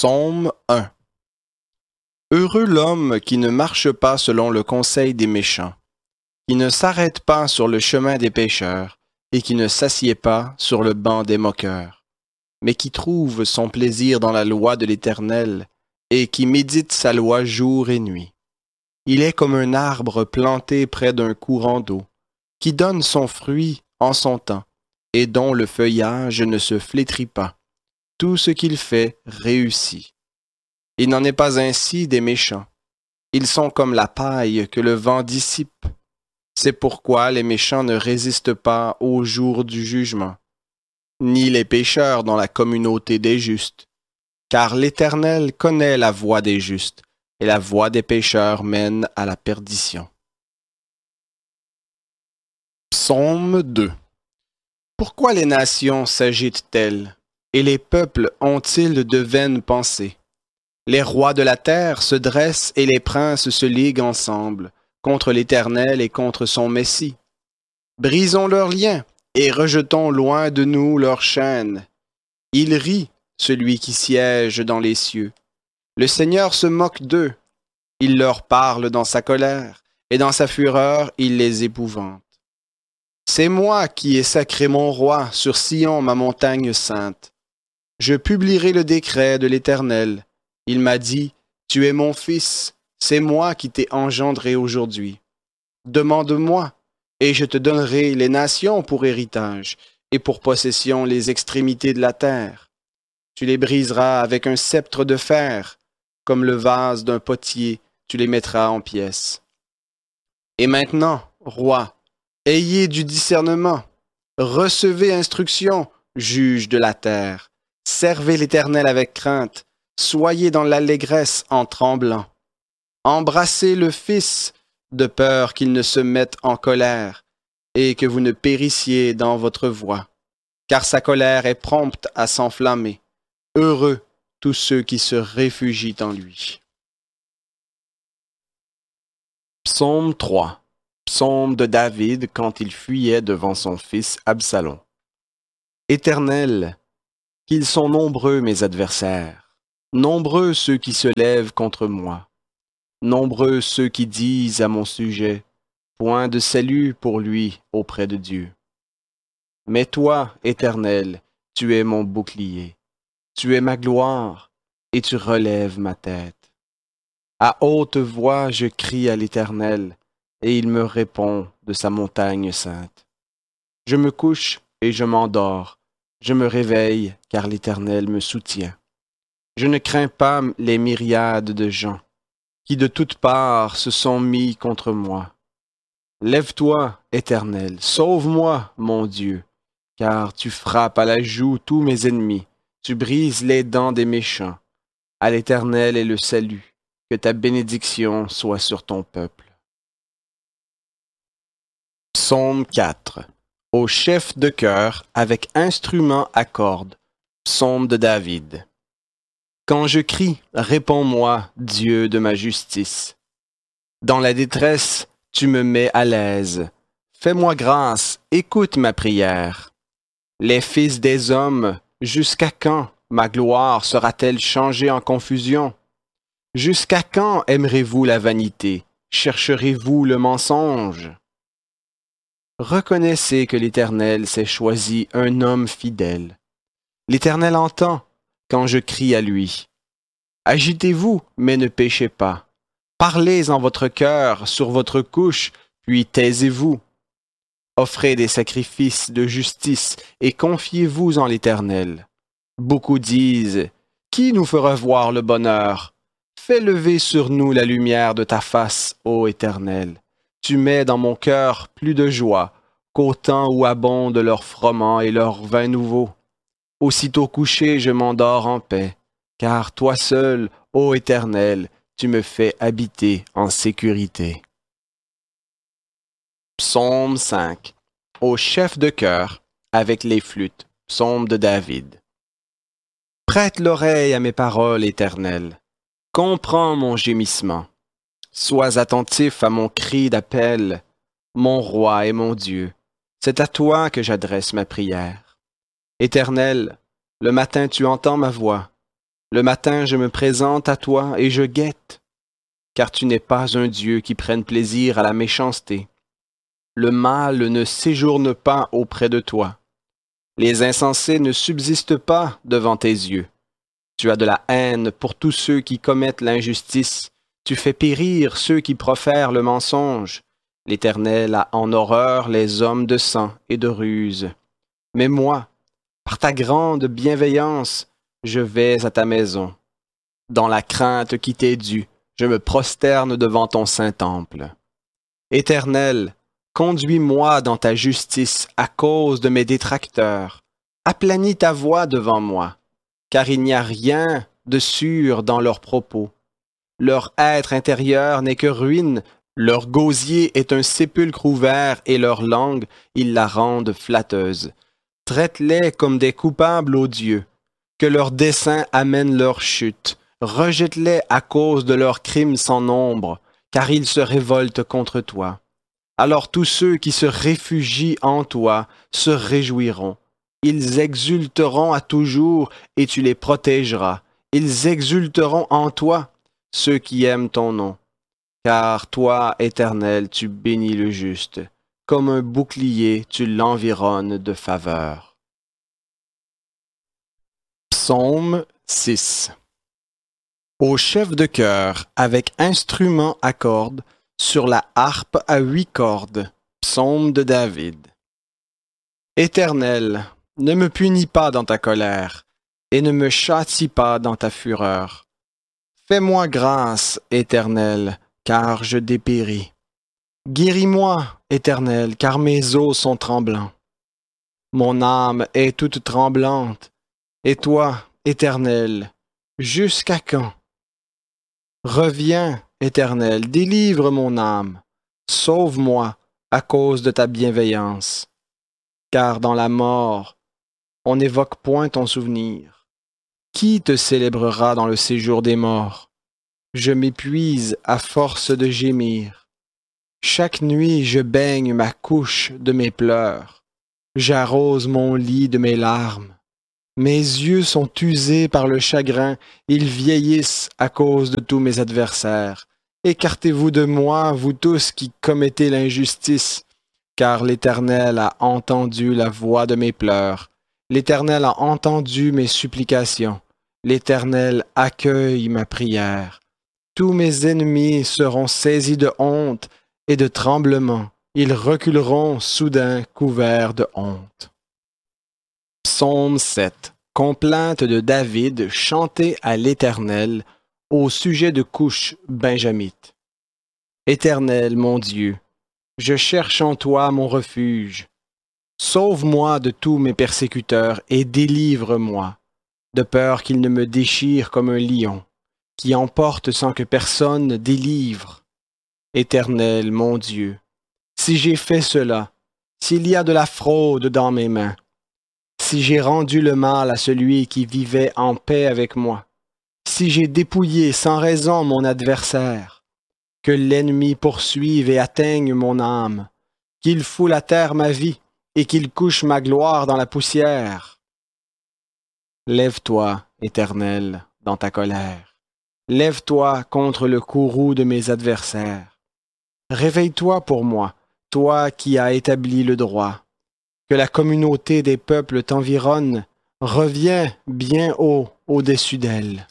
Psaume 1. Heureux l'homme qui ne marche pas selon le conseil des méchants, qui ne s'arrête pas sur le chemin des pécheurs, et qui ne s'assied pas sur le banc des moqueurs, mais qui trouve son plaisir dans la loi de l'Éternel, et qui médite sa loi jour et nuit. Il est comme un arbre planté près d'un courant d'eau, qui donne son fruit en son temps, et dont le feuillage ne se flétrit pas. Tout ce qu'il fait réussit. Il n'en est pas ainsi des méchants. Ils sont comme la paille que le vent dissipe. C'est pourquoi les méchants ne résistent pas au jour du jugement, ni les pécheurs dans la communauté des justes. Car l'Éternel connaît la voie des justes, et la voie des pécheurs mène à la perdition. Psaume 2. Pourquoi les nations s'agitent-elles, et les peuples ont-ils de vaines pensées? Les rois de la terre se dressent et les princes se liguent ensemble, contre l'Éternel et contre son Messie. Brisons leurs liens et rejetons loin de nous leurs chaînes. Il rit, celui qui siège dans les cieux. Le Seigneur se moque d'eux. Il leur parle dans sa colère, et dans sa fureur, il les épouvante. C'est moi qui ai sacré mon roi sur Sion, ma montagne sainte. Je publierai le décret de l'Éternel. Il m'a dit, « Tu es mon fils, c'est moi qui t'ai engendré aujourd'hui. Demande-moi, et je te donnerai les nations pour héritage, et pour possession les extrémités de la terre. Tu les briseras avec un sceptre de fer, comme le vase d'un potier, tu les mettras en pièces. Et maintenant, roi, ayez du discernement, recevez instruction, juge de la terre. Servez l'Éternel avec crainte, soyez dans l'allégresse en tremblant. Embrassez le Fils, de peur qu'il ne se mette en colère, et que vous ne périssiez dans votre voie, car sa colère est prompte à s'enflammer. Heureux tous ceux qui se réfugient en lui. Psaume 3. Psaume de David quand il fuyait devant son fils Absalom. Éternel, qu'ils sont nombreux mes adversaires, nombreux ceux qui se lèvent contre moi, nombreux ceux qui disent à mon sujet, point de salut pour lui auprès de Dieu. Mais toi, Éternel, tu es mon bouclier, tu es ma gloire, et tu relèves ma tête. À haute voix je crie à l'Éternel, et il me répond de sa montagne sainte. Je me couche et je m'endors. Je me réveille, car l'Éternel me soutient. Je ne crains pas les myriades de gens qui de toutes parts se sont mis contre moi. Lève-toi, Éternel, sauve-moi, mon Dieu, car tu frappes à la joue tous mes ennemis, tu brises les dents des méchants. À l'Éternel est le salut, que ta bénédiction soit sur ton peuple. Psaume 4. Au chef de chœur, avec instrument à cordes. Psaume de David. Quand je crie, réponds-moi, Dieu de ma justice. Dans la détresse, tu me mets à l'aise. Fais-moi grâce, écoute ma prière. Les fils des hommes, jusqu'à quand ma gloire sera-t-elle changée en confusion? Jusqu'à quand aimerez-vous la vanité? Chercherez-vous le mensonge? Reconnaissez que l'Éternel s'est choisi un homme fidèle. L'Éternel entend quand je crie à lui. Agitez-vous, mais ne péchez pas. Parlez en votre cœur, sur votre couche, puis taisez-vous. Offrez des sacrifices de justice et confiez-vous en l'Éternel. Beaucoup disent, « Qui nous fera voir le bonheur? » Fais lever sur nous la lumière de ta face, ô Éternel. Tu mets dans mon cœur plus de joie qu'au temps où abondent leurs froment et leurs vins nouveaux. Aussitôt couché, je m'endors en paix, car toi seul, ô Éternel, tu me fais habiter en sécurité. Psaume 5. Au chef de chœur, avec les flûtes. Psaume de David. Prête l'oreille à mes paroles, Éternel. Comprends mon gémissement. Sois attentif à mon cri d'appel, mon roi et mon Dieu. C'est à toi que j'adresse ma prière. Éternel, le matin tu entends ma voix. Le matin, je me présente à toi et je guette, car tu n'es pas un Dieu qui prenne plaisir à la méchanceté. Le mal ne séjourne pas auprès de toi. Les insensés ne subsistent pas devant tes yeux. Tu as de la haine pour tous ceux qui commettent l'injustice. Tu fais périr ceux qui profèrent le mensonge. L'Éternel a en horreur les hommes de sang et de ruse. Mais moi, par ta grande bienveillance, je vais à ta maison. Dans la crainte qui t'est due, je me prosterne devant ton saint temple. Éternel, conduis-moi dans ta justice à cause de mes détracteurs. Aplanis ta voix devant moi, car il n'y a rien de sûr dans leurs propos. Leur être intérieur n'est que ruine, leur gosier est un sépulcre ouvert et leur langue, ils la rendent flatteuse. Traite-les comme des coupables aux dieux, que leurs desseins amènent leur chute. Rejette-les à cause de leurs crimes sans nombre, car ils se révoltent contre toi. Alors tous ceux qui se réfugient en toi se réjouiront. Ils exulteront à toujours et tu les protégeras. Ils exulteront en toi, ceux qui aiment ton nom. Car toi, Éternel, tu bénis le juste. Comme un bouclier, tu l'environnes de faveur. Psaume 6. Au chef de chœur, avec instrument à cordes, sur la harpe à 8 cordes, psaume de David. Éternel, ne me punis pas dans ta colère, et ne me châtie pas dans ta fureur. Fais-moi grâce, Éternel, car je dépéris. Guéris-moi, Éternel, car mes os sont tremblants. Mon âme est toute tremblante, et toi, Éternel, jusqu'à quand? Reviens, Éternel, délivre mon âme, sauve-moi à cause de ta bienveillance. Car dans la mort, on n'évoque point ton souvenir. Qui te célébrera dans le séjour des morts? Je m'épuise à force de gémir. Chaque nuit, je baigne ma couche de mes pleurs. J'arrose mon lit de mes larmes. Mes yeux sont usés par le chagrin, ils vieillissent à cause de tous mes adversaires. Écartez-vous de moi, vous tous qui commettez l'injustice, car l'Éternel a entendu la voix de mes pleurs. L'Éternel a entendu mes supplications. L'Éternel accueille ma prière. Tous mes ennemis seront saisis de honte et de tremblement. Ils reculeront soudain couverts de honte. Psaume 7. Complainte de David chantée à l'Éternel au sujet de couches benjamites. Éternel, mon Dieu, je cherche en toi mon refuge. Sauve-moi de tous mes persécuteurs et délivre-moi, de peur qu'ils ne me déchirent comme un lion, qui emporte sans que personne délivre. Éternel, mon Dieu, si j'ai fait cela, s'il y a de la fraude dans mes mains, si j'ai rendu le mal à celui qui vivait en paix avec moi, si j'ai dépouillé sans raison mon adversaire, que l'ennemi poursuive et atteigne mon âme, qu'il foule à terre ma vie et qu'il couche ma gloire dans la poussière. Lève-toi, Éternel, dans ta colère. Lève-toi contre le courroux de mes adversaires. Réveille-toi pour moi, toi qui as établi le droit. Que la communauté des peuples t'environne, reviens bien haut au-dessus d'elle.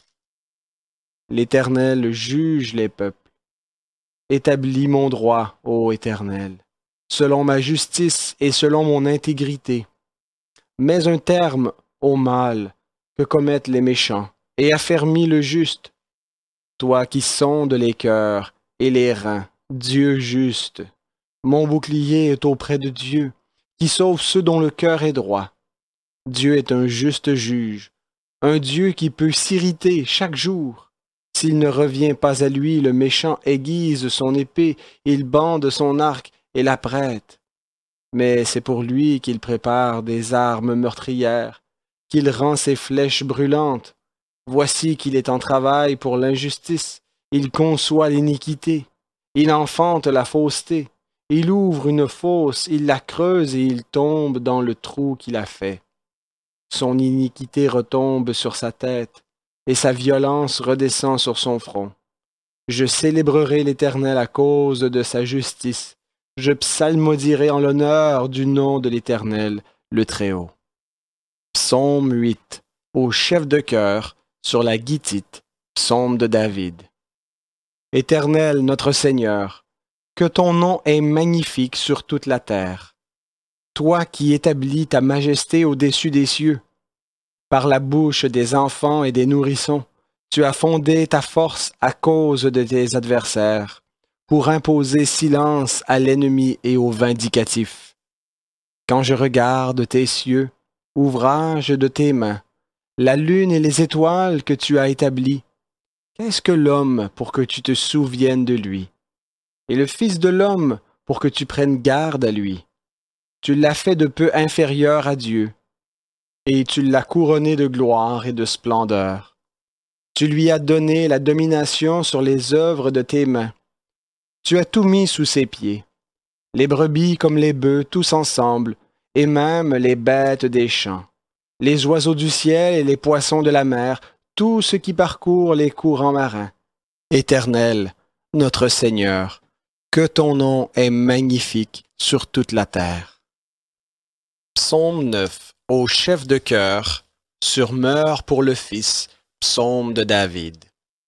L'Éternel juge les peuples. Établis mon droit, ô Éternel, selon ma justice et selon mon intégrité. Mets un terme au mal que commettent les méchants, et affermis le juste. Toi qui sondes les cœurs et les reins, Dieu juste, mon bouclier est auprès de Dieu, qui sauve ceux dont le cœur est droit. Dieu est un juste juge, un Dieu qui peut s'irriter chaque jour. S'il ne revient pas à lui, le méchant aiguise son épée, il bande son arc et la prête. Mais c'est pour lui qu'il prépare des armes meurtrières, qu'il rend ses flèches brûlantes. Voici qu'il est en travail pour l'injustice, il conçoit l'iniquité, il enfante la fausseté. Il ouvre une fosse, il la creuse et il tombe dans le trou qu'il a fait. Son iniquité retombe sur sa tête. et sa violence redescend sur son front. Je célébrerai l'Éternel à cause de sa justice. Je psalmodierai en l'honneur du nom de l'Éternel, le Très-Haut. Psaume 8. Au chef de chœur, sur la guitite, psaume de David. Éternel, notre Seigneur, que ton nom est magnifique sur toute la terre. Toi qui établis ta majesté au-dessus des cieux, par la bouche des enfants et des nourrissons, tu as fondé ta force à cause de tes adversaires, pour imposer silence à l'ennemi et au vindicatif. Quand je regarde tes cieux, ouvrage de tes mains, la lune et les étoiles que tu as établies, qu'est-ce que l'homme pour que tu te souviennes de lui, et le Fils de l'homme pour que tu prennes garde à lui? Tu l'as fait de peu inférieur à Dieu, et tu l'as couronné de gloire et de splendeur. Tu lui as donné la domination sur les œuvres de tes mains. Tu as tout mis sous ses pieds, les brebis comme les bœufs, tous ensemble, et même les bêtes des champs, les oiseaux du ciel et les poissons de la mer, tout ce qui parcourt les courants marins. Éternel, notre Seigneur, que ton nom est magnifique sur toute la terre. Psaume 9. Au chef de chœur, sur Meurs pour le Fils, psaume de David.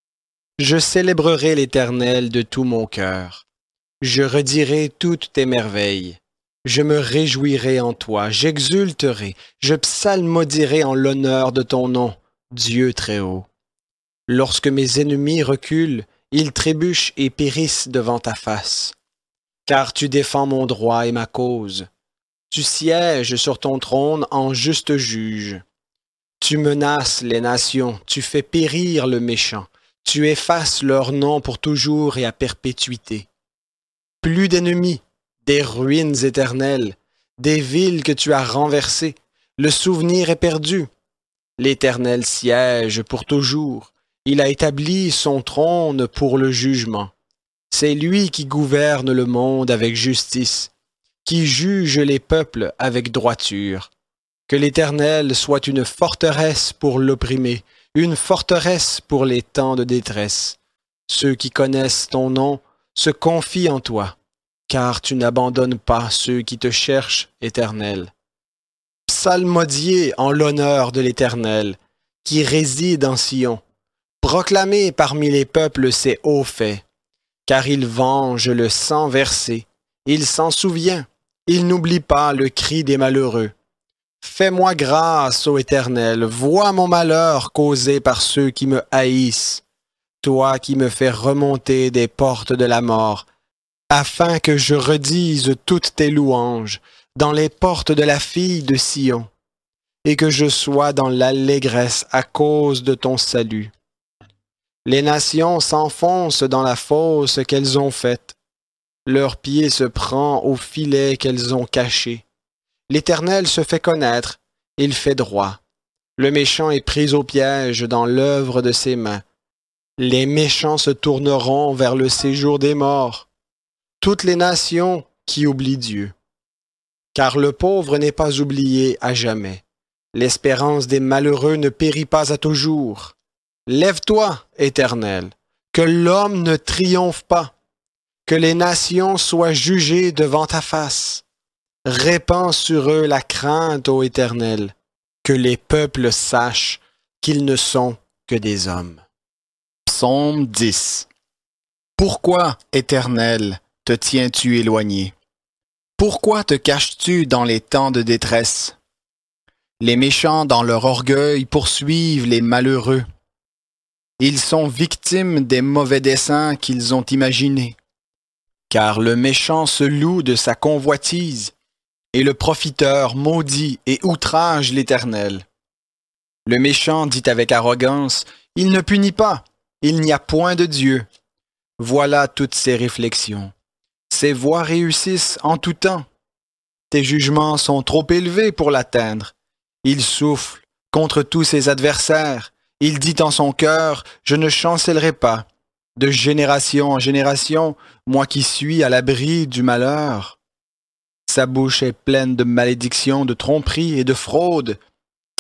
Je célébrerai l'Éternel de tout mon cœur. Je redirai toutes tes merveilles. Je me réjouirai en toi, j'exulterai, je psalmodierai en l'honneur de ton nom, Dieu très haut. Lorsque mes ennemis reculent, ils trébuchent et périssent devant ta face. Car tu défends mon droit et ma cause. Tu sièges sur ton trône en juste juge. Tu menaces les nations, tu fais périr le méchant, tu effaces leur nom pour toujours et à perpétuité. Plus d'ennemis, des ruines éternelles, des villes que tu as renversées, le souvenir est perdu. L'Éternel siège pour toujours, il a établi son trône pour le jugement. C'est lui qui gouverne le monde avec justice, qui juge les peuples avec droiture. Que l'Éternel soit une forteresse pour l'opprimé, une forteresse pour les temps de détresse. Ceux qui connaissent ton nom se confient en toi, car tu n'abandonnes pas ceux qui te cherchent, Éternel. Psalmodiez en l'honneur de l'Éternel, qui réside en Sion. Proclamez parmi les peuples ses hauts faits, car il venge le sang versé, il s'en souvient, il n'oublie pas le cri des malheureux. Fais-moi grâce, ô Éternel, vois mon malheur causé par ceux qui me haïssent, toi qui me fais remonter des portes de la mort, afin que je redise toutes tes louanges dans les portes de la fille de Sion, et que je sois dans l'allégresse à cause de ton salut. Les nations s'enfoncent dans la fosse qu'elles ont faite, leur pied se prend au filet qu'elles ont caché. L'Éternel se fait connaître, il fait droit. Le méchant est pris au piège dans l'œuvre de ses mains. Les méchants se tourneront vers le séjour des morts. Toutes les nations qui oublient Dieu. Car le pauvre n'est pas oublié à jamais. L'espérance des malheureux ne périt pas à toujours. Lève-toi, Éternel, que l'homme ne triomphe pas, que les nations soient jugées devant ta face. Répands sur eux la crainte, ô Éternel, que les peuples sachent qu'ils ne sont que des hommes. Psaume 10. Pourquoi, Éternel, te tiens-tu éloigné? Pourquoi te caches-tu dans les temps de détresse? Les méchants, dans leur orgueil, poursuivent les malheureux. Ils sont victimes des mauvais desseins qu'ils ont imaginés. Car le méchant se loue de sa convoitise, et le profiteur maudit et outrage l'Éternel. Le méchant dit avec arrogance, « Il ne punit pas, il n'y a point de Dieu. » Voilà toutes ses réflexions. Ses voies réussissent en tout temps. Tes jugements sont trop élevés pour l'atteindre. Il souffle contre tous ses adversaires. Il dit en son cœur, « Je ne chancellerai pas. De génération en génération, moi qui suis à l'abri du malheur. » Sa bouche est pleine de malédictions, de tromperies et de fraudes.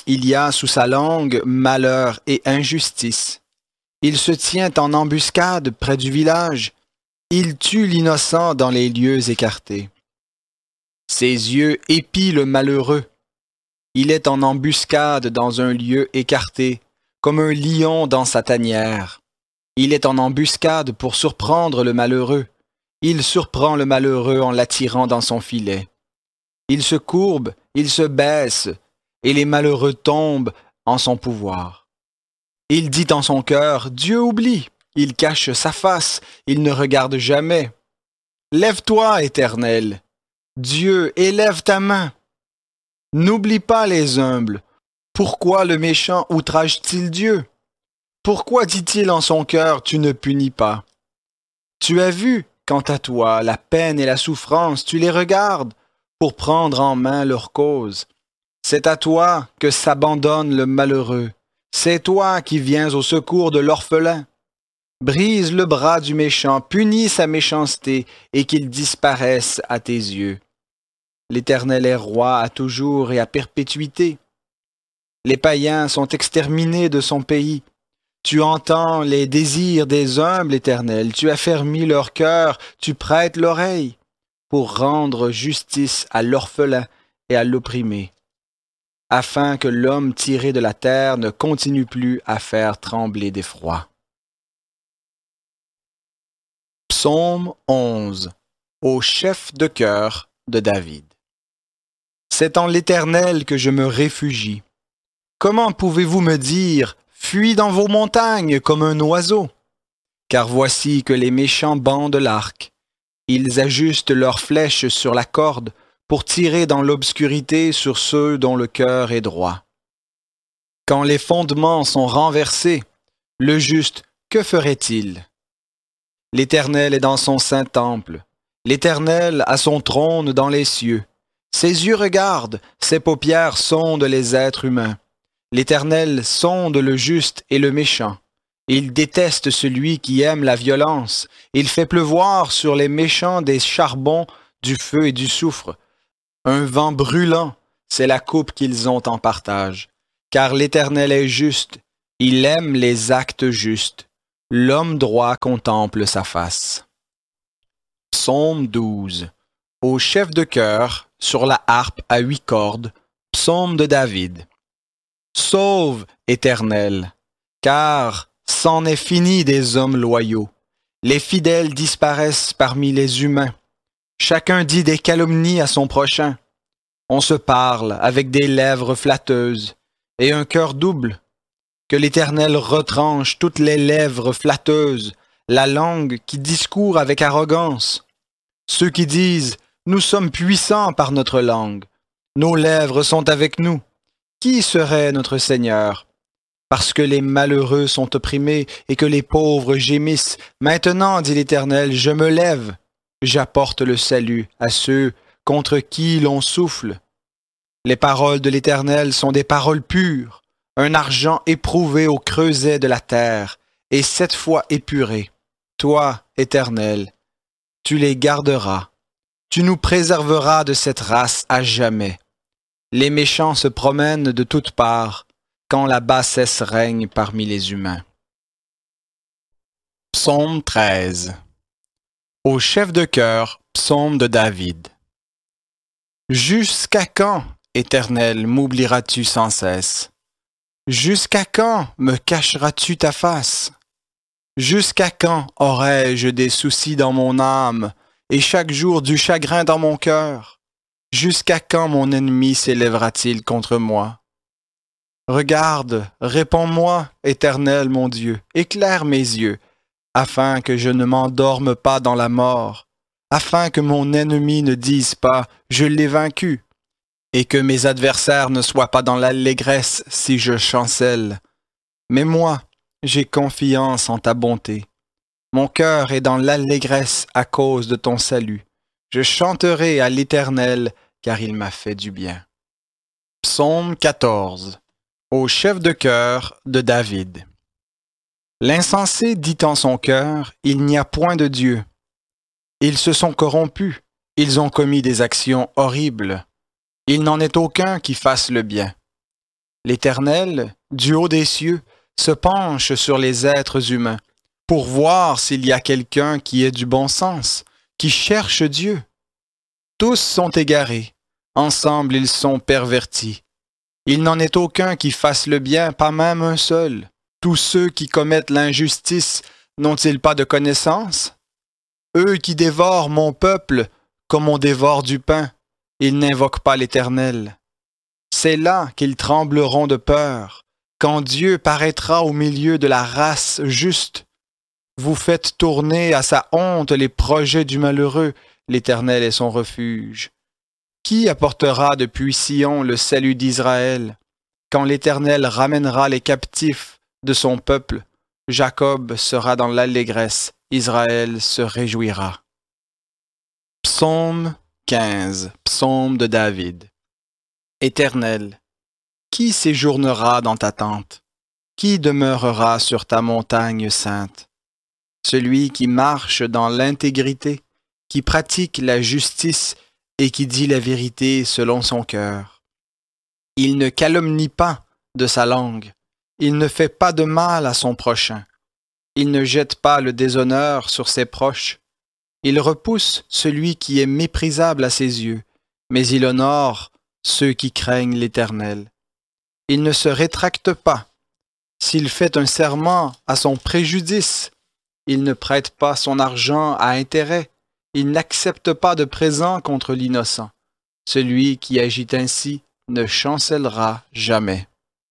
Il y a sous sa langue malheur et injustice. Il se tient en embuscade près du village. Il tue l'innocent dans les lieux écartés. Ses yeux épient le malheureux. Il est en embuscade dans un lieu écarté, comme un lion dans sa tanière. Il est en embuscade pour surprendre le malheureux. Il surprend le malheureux en l'attirant dans son filet. Il se courbe, il se baisse, et les malheureux tombent en son pouvoir. Il dit en son cœur, Dieu oublie. Il cache sa face, il ne regarde jamais. Lève-toi, Éternel. Dieu, élève ta main. N'oublie pas les humbles. Pourquoi le méchant outrage-t-il Dieu? Pourquoi dit-il en son cœur, tu ne punis pas? Tu as vu, quant à toi, la peine et la souffrance, tu les regardes pour prendre en main leur cause. C'est à toi que s'abandonne le malheureux. C'est toi qui viens au secours de l'orphelin. Brise le bras du méchant, punis sa méchanceté, et qu'il disparaisse à tes yeux. L'Éternel est roi à toujours et à perpétuité. Les païens sont exterminés de son pays. Tu entends les désirs des humbles, Éternel, tu affermis leur cœur, tu prêtes l'oreille, pour rendre justice à l'orphelin et à l'opprimé, afin que l'homme tiré de la terre ne continue plus à faire trembler d'effroi. Psaume 11. Au chef de chœur de David. C'est en l'Éternel que je me réfugie. Comment pouvez-vous me dire, fuis dans vos montagnes comme un oiseau? Car voici que les méchants bandent l'arc. Ils ajustent leurs flèches sur la corde pour tirer dans l'obscurité sur ceux dont le cœur est droit. Quand les fondements sont renversés, le juste, que ferait-il? L'Éternel est dans son saint temple. L'Éternel a son trône dans les cieux. Ses yeux regardent, ses paupières sondent les êtres humains. L'Éternel sonde le juste et le méchant. Il déteste celui qui aime la violence. Il fait pleuvoir sur les méchants des charbons, du feu et du soufre. Un vent brûlant, c'est la coupe qu'ils ont en partage. Car l'Éternel est juste. Il aime les actes justes. L'homme droit contemple sa face. Psaume 12. Au chef de chœur, sur la harpe à 8 cordes, psaume de David. Sauve, Éternel, car c'en est fini des hommes loyaux. Les fidèles disparaissent parmi les humains. Chacun dit des calomnies à son prochain. On se parle avec des lèvres flatteuses et un cœur double. Que l'Éternel retranche toutes les lèvres flatteuses, la langue qui discourt avec arrogance. Ceux qui disent « Nous sommes puissants par notre langue. Nos lèvres sont avec nous. Qui serait notre Seigneur? Parce que les malheureux sont opprimés et que les pauvres gémissent. Maintenant, dit l'Éternel, je me lève. J'apporte le salut à ceux contre qui l'on souffle. Les paroles de l'Éternel sont des paroles pures, un argent éprouvé au creuset de la terre, et 7 fois épuré. Toi, Éternel, tu les garderas. Tu nous préserveras de cette race à jamais. Les méchants se promènent de toutes parts, quand la bassesse règne parmi les humains. Psaume 13. Au chef de chœur, psaume de David. Jusqu'à quand, Éternel, m'oublieras-tu sans cesse? Jusqu'à quand me cacheras-tu ta face? Jusqu'à quand aurai-je des soucis dans mon âme et chaque jour du chagrin dans mon cœur? Jusqu'à quand mon ennemi s'élèvera-t-il contre moi? Regarde, réponds-moi, Éternel mon Dieu, éclaire mes yeux, afin que je ne m'endorme pas dans la mort, afin que mon ennemi ne dise pas « je l'ai vaincu », et que mes adversaires ne soient pas dans l'allégresse si je chancelle. Mais moi, j'ai confiance en ta bonté. Mon cœur est dans l'allégresse à cause de ton salut. Je chanterai à l'Éternel, car il m'a fait du bien. Psaume 14. Au chef de chœur de David. L'insensé dit en son cœur, il n'y a point de Dieu. Ils se sont corrompus, ils ont commis des actions horribles. Il n'en est aucun qui fasse le bien. L'Éternel, du haut des cieux, se penche sur les êtres humains pour voir s'il y a quelqu'un qui ait du bon sens, qui cherche Dieu. Tous sont égarés, ensemble ils sont pervertis. Il n'en est aucun qui fasse le bien, pas même un seul. Tous ceux qui commettent l'injustice n'ont-ils pas de connaissance? Eux qui dévorent mon peuple comme on dévore du pain, ils n'invoquent pas l'Éternel. C'est là qu'ils trembleront de peur, quand Dieu paraîtra au milieu de la race juste. Vous faites tourner à sa honte les projets du malheureux, l'Éternel est son refuge. Qui apportera depuis Sion le salut d'Israël? Quand l'Éternel ramènera les captifs de son peuple, Jacob sera dans l'allégresse, Israël se réjouira. Psaume 15, psaume de David. Éternel, qui séjournera dans ta tente? Qui demeurera sur ta montagne sainte? Celui qui marche dans l'intégrité, qui pratique la justice et qui dit la vérité selon son cœur. Il ne calomnie pas de sa langue, il ne fait pas de mal à son prochain, il ne jette pas le déshonneur sur ses proches, il repousse celui qui est méprisable à ses yeux, mais il honore ceux qui craignent l'Éternel. Il ne se rétracte pas. S'il fait un serment à son préjudice, il ne prête pas son argent à intérêt. Il n'accepte pas de présent contre l'innocent. Celui qui agit ainsi ne chancellera jamais.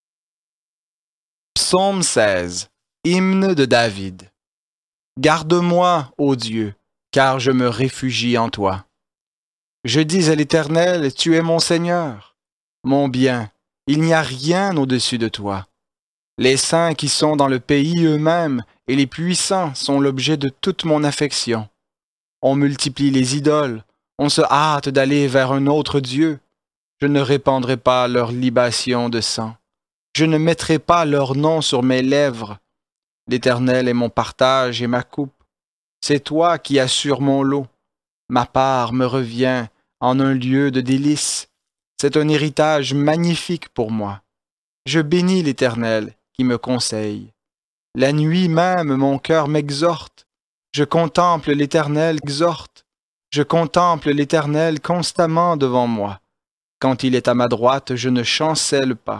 Psaume 16. Hymne de David. Garde-moi, ô Dieu, car je me réfugie en toi. Je dis à l'Éternel, tu es mon Seigneur, mon bien, il n'y a rien au-dessus de toi. Les saints qui sont dans le pays eux-mêmes et les puissants sont l'objet de toute mon affection. On multiplie les idoles, on se hâte d'aller vers un autre Dieu. Je ne répandrai pas leur libation de sang. Je ne mettrai pas leur nom sur mes lèvres. L'Éternel est mon partage et ma coupe. C'est toi qui assures mon lot. Ma part me revient en un lieu de délices. C'est un héritage magnifique pour moi. Je bénis l'Éternel qui me conseille. La nuit même, mon cœur m'exhorte. Je contemple l'Éternel exhorte. Je contemple l'Éternel constamment devant moi. Quand il est à ma droite, je ne chancelle pas.